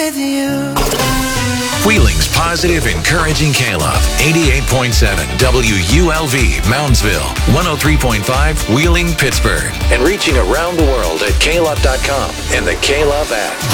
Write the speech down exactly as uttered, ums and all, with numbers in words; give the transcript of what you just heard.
with you. Wheeling's positive, encouraging K-Love. eighty-eight point seven W U L V, Moundsville. one oh three point five, Wheeling, Pittsburgh. And reaching around the world at K Love dot com and the K-Love app.